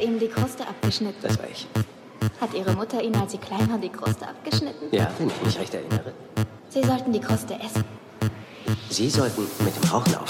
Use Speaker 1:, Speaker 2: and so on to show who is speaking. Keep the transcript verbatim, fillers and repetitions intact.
Speaker 1: ihm die Kruste abgeschnitten?
Speaker 2: Das war ich.
Speaker 1: Hat Ihre Mutter Ihnen, als Sie klein waren, die Kruste abgeschnitten?
Speaker 2: Ja, wenn ich mich recht erinnere.
Speaker 1: Sie sollten die Kruste essen.
Speaker 2: Sie sollten mit dem Rauchen aufhören.